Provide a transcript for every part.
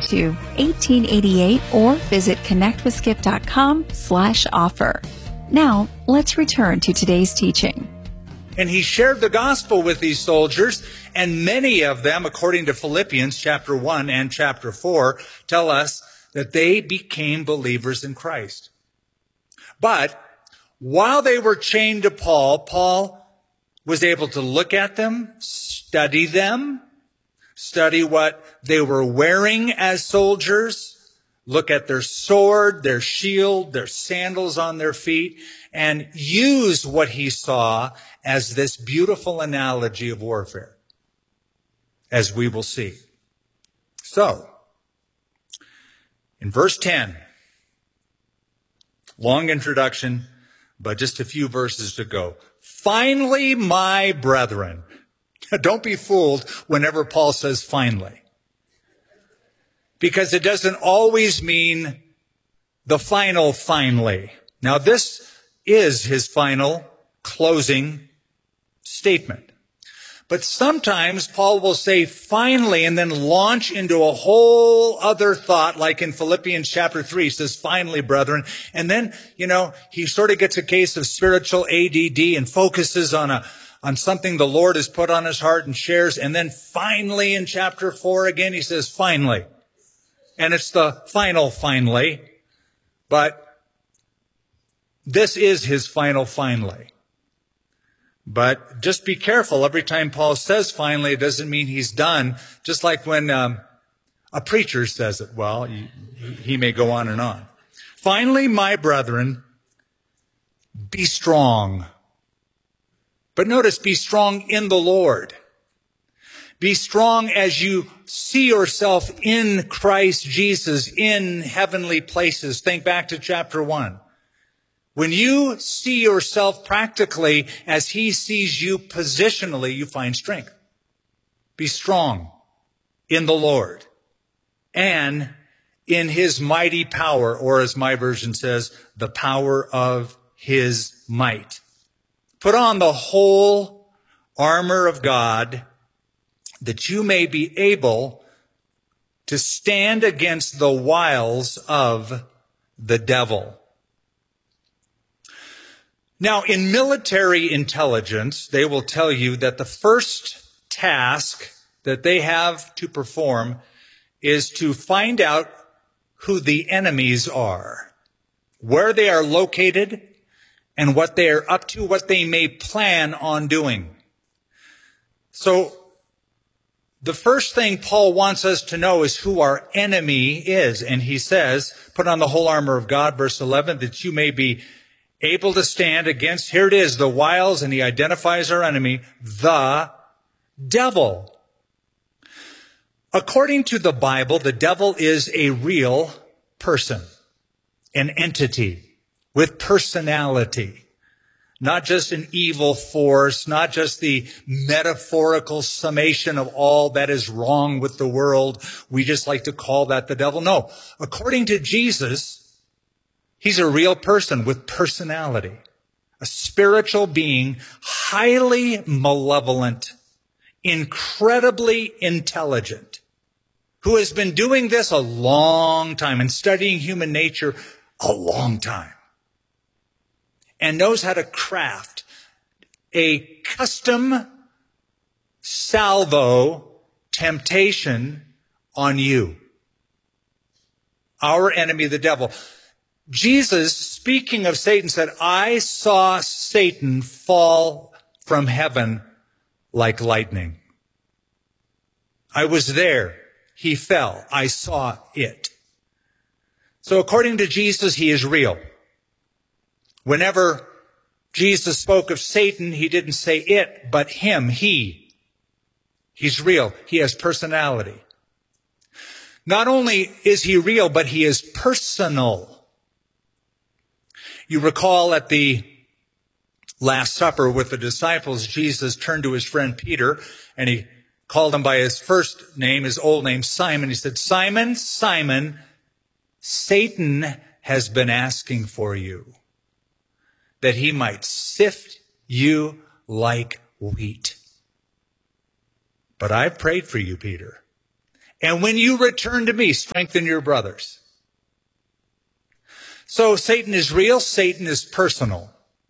to 1888 or visit connectwithskip.com/offer. Now, let's return to today's teaching. And he shared the gospel with these soldiers, and many of them, according to Philippians chapter 1 and chapter 4, tell us that they became believers in Christ. But while they were chained to Paul, Paul was able to look at them, study what they were wearing as soldiers, look at their sword, their shield, their sandals on their feet, and use what he saw as this beautiful analogy of warfare, as we will see. So, in verse 10, long introduction, but just a few verses to go. Finally, my brethren. Don't be fooled whenever Paul says finally, because it doesn't always mean the final finally. Now, this is his final closing statement. But sometimes Paul will say finally and then launch into a whole other thought, like in Philippians chapter 3, he says, finally, brethren. And then, he sort of gets a case of spiritual ADD and focuses on something the Lord has put on his heart and shares. And then finally in chapter 4 again, he says, finally. And it's the final finally. But this is his final finally. But just be careful. Every time Paul says finally, it doesn't mean he's done. Just like when a preacher says it. Well, he may go on and on. Finally, my brethren, be strong. But notice, be strong in the Lord. Be strong as you see yourself in Christ Jesus in heavenly places. Think back to chapter 1. When you see yourself practically as he sees you positionally, you find strength. Be strong in the Lord and in his mighty power, or as my version says, the power of his might. Put on the whole armor of God that you may be able to stand against the wiles of the devil. Now, in military intelligence, they will tell you that the first task that they have to perform is to find out who the enemies are, where they are located, and what they are up to, what they may plan on doing. So, the first thing Paul wants us to know is who our enemy is. And he says, put on the whole armor of God, verse 11, that you may be able to stand against, here it is, the wiles, and he identifies our enemy, the devil. According to the Bible, the devil is a real person, an entity with personality. Not just an evil force, not just the metaphorical summation of all that is wrong with the world. We just like to call that the devil. No, according to Jesus, he's a real person with personality, a spiritual being, highly malevolent, incredibly intelligent, who has been doing this a long time and studying human nature a long time, and knows how to craft a custom salvo temptation on you, our enemy, the devil. Jesus, speaking of Satan, said, I saw Satan fall from heaven like lightning. I was there. He fell. I saw it. So according to Jesus, he is real. Whenever Jesus spoke of Satan, he didn't say it, but him, he. He's real. He has personality. Not only is he real, but he is personal. You recall at the Last Supper with the disciples, Jesus turned to his friend Peter, and he called him by his first name, his old name, Simon. He said, Simon, Simon, Satan has been asking for you, that he might sift you like wheat. But I've prayed for you, Peter, And when you return to me, strengthen your brothers. So Satan is real. Satan is personal.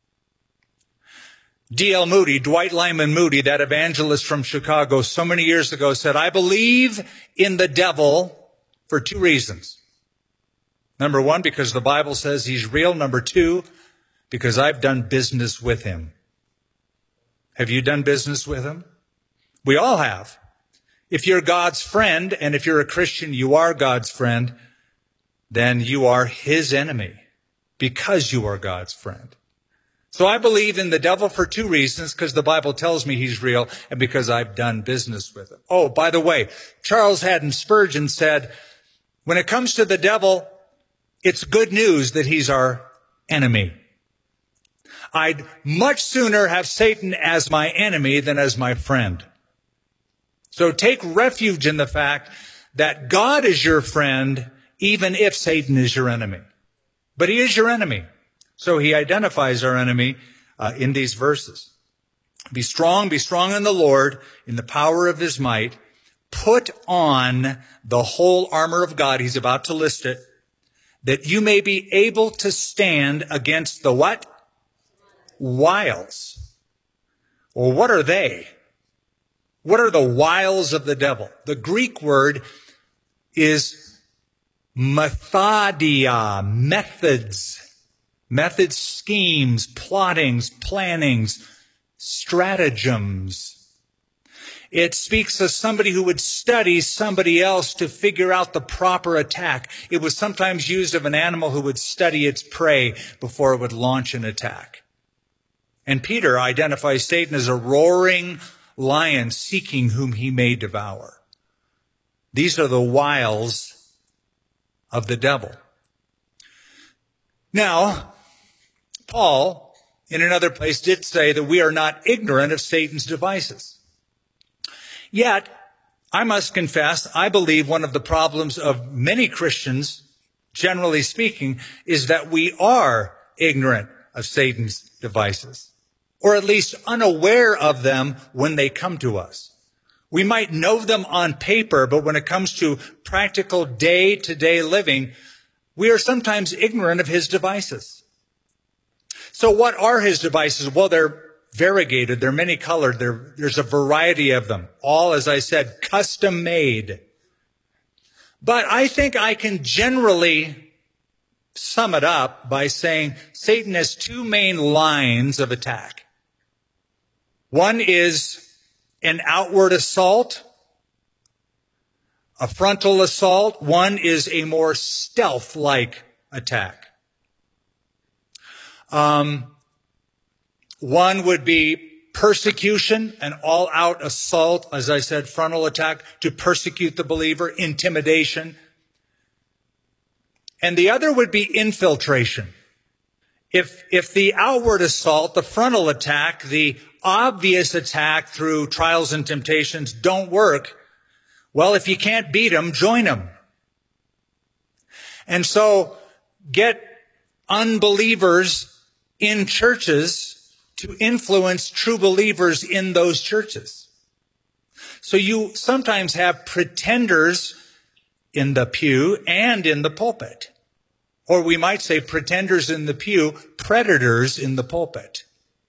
D.L. Moody, Dwight Lyman Moody, that evangelist from Chicago so many years ago said, I believe in the devil for two reasons. Number one, because the Bible says he's real. Number two, because I've done business with him. Have you done business with him? We all have. If you're God's friend, and if you're a Christian, you are God's friend, then you are his enemy because you are God's friend. So I believe in the devil for two reasons, because the Bible tells me he's real and because I've done business with him. Oh, by the way, Charles Haddon Spurgeon said, when it comes to the devil, it's good news that he's our enemy. I'd much sooner have Satan as my enemy than as my friend. So take refuge in the fact that God is your friend, even if Satan is your enemy. But he is your enemy. So he identifies our enemy in these verses. Be strong in the Lord, in the power of his might. Put on the whole armor of God. He's about to list it. That you may be able to stand against the what? Wiles. Well, what are they? What are the wiles of the devil? The Greek word is methodia, methods. Methods, schemes, plottings, plannings, stratagems. It speaks of somebody who would study somebody else to figure out the proper attack. It was sometimes used of an animal who would study its prey before it would launch an attack. And Peter identifies Satan as a roaring lion seeking whom he may devour. These are the wiles of the devil. Now, Paul, in another place, did say that we are not ignorant of Satan's devices. Yet, I must confess, I believe one of the problems of many Christians, generally speaking, is that we are ignorant of Satan's devices, or at least unaware of them when they come to us. We might know them on paper, but when it comes to practical day-to-day living, we are sometimes ignorant of his devices. So what are his devices? Well, they're variegated. They're many-colored. There's a variety of them. All, as I said, custom-made. But I think I can generally sum it up by saying Satan has two main lines of attack. One is an outward assault, a frontal assault. One is a more stealth-like attack. One would be persecution, an all-out assault, as I said, frontal attack to persecute the believer, intimidation. And the other would be infiltration. If the outward assault, the frontal attack, the obvious attack through trials and temptations don't work, well, if you can't beat them, join them. And so get unbelievers in churches to influence true believers in those churches. So you sometimes have pretenders in the pew and in the pulpit. Or we might say pretenders in the pew, predators in the pulpit.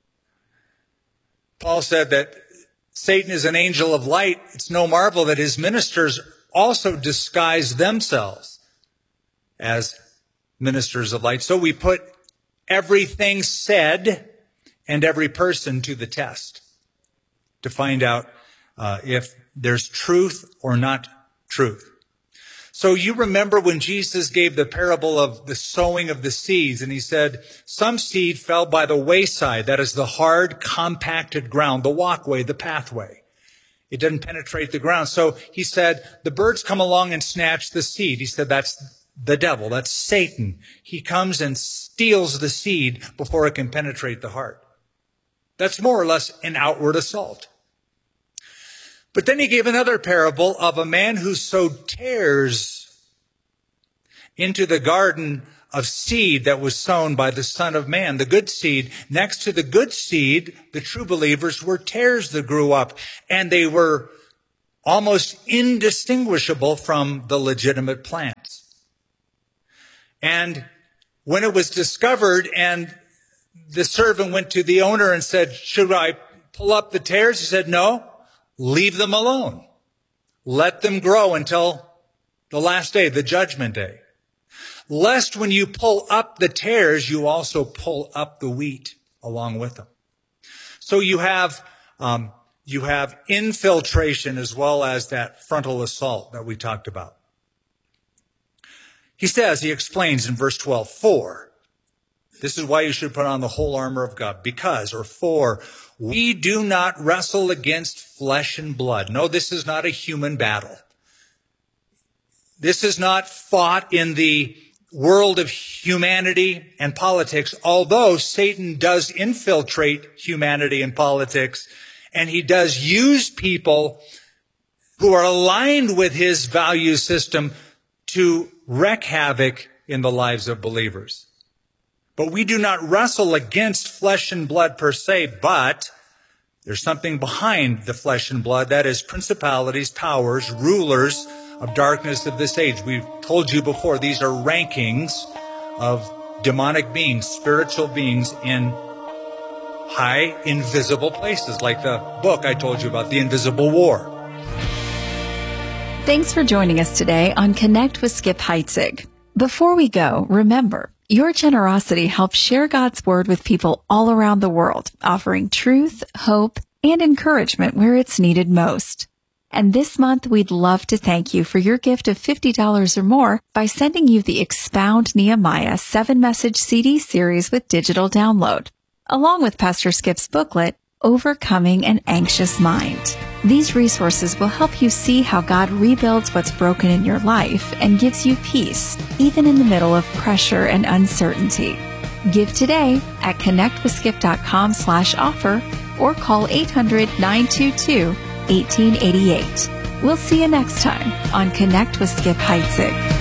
Paul said that Satan is an angel of light. It's no marvel that his ministers also disguise themselves as ministers of light. So we put everything said and every person to the test to find out if there's truth or not truth. So you remember when Jesus gave the parable of the sowing of the seeds, and he said, some seed fell by the wayside. That is the hard, compacted ground, the walkway, the pathway. It didn't penetrate the ground. So he said, the birds come along and snatch the seed. He said, that's the devil. That's Satan. He comes and steals the seed before it can penetrate the heart. That's more or less an outward assault. But then he gave another parable of a man who sowed tares into the garden of seed that was sown by the Son of Man, the good seed. Next to the good seed, the true believers, were tares that grew up, and they were almost indistinguishable from the legitimate plants. And when it was discovered and the servant went to the owner and said, should I pull up the tares? He said, no, leave them alone. Let them grow until the last day, the judgment day. Lest when you pull up the tares, you also pull up the wheat along with them. So you have infiltration as well as that frontal assault that we talked about. He explains in verse 12, for, this is why you should put on the whole armor of God, because, or for, we do not wrestle against flesh and blood. No, this is not a human battle. This is not fought in the world of humanity and politics, although Satan does infiltrate humanity and politics, and he does use people who are aligned with his value system to wreak havoc in the lives of believers. But we do not wrestle against flesh and blood per se, but there's something behind the flesh and blood, that is principalities, powers, rulers of darkness of this age. We've told you before, these are rankings of demonic beings, spiritual beings in high invisible places, like the book I told you about, The Invisible War. Thanks for joining us today on Connect with Skip Heitzig. Before we go, remember, your generosity helps share God's Word with people all around the world, offering truth, hope, and encouragement where it's needed most. And this month, we'd love to thank you for your gift of $50 or more by sending you the Expound Nehemiah 7-message CD series with digital download, along with Pastor Skip's booklet, Overcoming an Anxious Mind. These resources will help you see how God rebuilds what's broken in your life and gives you peace, even in the middle of pressure and uncertainty. Give today at connectwithskip.com/offer or call 800-922-1888. We'll see you next time on Connect with Skip Heitzig.